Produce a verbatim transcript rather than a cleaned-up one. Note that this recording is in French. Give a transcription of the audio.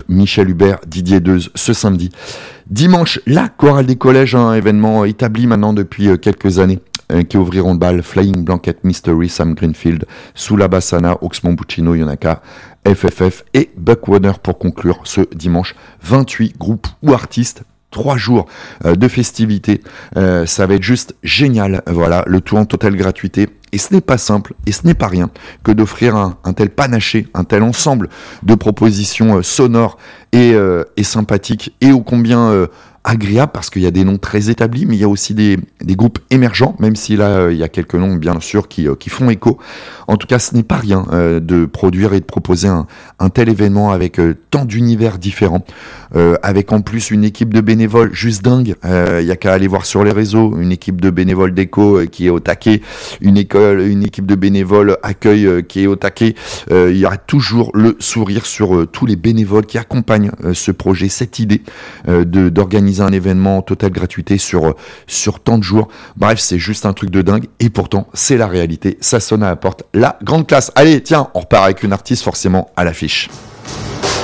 Michel Hubert, Didier Deuze ce samedi. Dimanche, la chorale des collèges, un événement établi maintenant depuis quelques années, qui ouvriront le bal, Flying Blanket Mystery, Sam Greenfield, Sula Bassana, Oxmon Puccino, Yonaka, F F F et Buck Warner pour conclure ce dimanche. vingt-huit groupes ou artistes, trois jours euh, de festivités, euh, ça va être juste génial, voilà, le tout en totale gratuité. Et ce n'est pas simple, et ce n'est pas rien, que d'offrir un, un tel panaché, un tel ensemble de propositions euh, sonores et, euh, et sympathiques, et ô combien euh, agréables, parce qu'il y a des noms très établis, mais il y a aussi des, des groupes émergents, même si là, euh, il y a quelques noms, bien sûr, qui, euh, qui font écho. En tout cas, ce n'est pas rien euh, de produire et de proposer un, un tel événement avec euh, tant d'univers différents, euh, avec en plus une équipe de bénévoles juste dingue. Il euh, y a qu'à aller voir sur les réseaux, une équipe de bénévoles d'éco euh, qui est au taquet, une école, une équipe de bénévoles accueil euh, qui est au taquet. Euh, il y aura toujours le sourire sur euh, tous les bénévoles qui accompagnent euh, ce projet, cette idée euh, de d'organiser un événement en totale gratuité sur, sur tant de jours. Bref, c'est juste un truc de dingue. Et pourtant, c'est la réalité. Ça sonne à la porte. La grande classe. Allez, tiens, on repart avec une artiste forcément à l'affiche.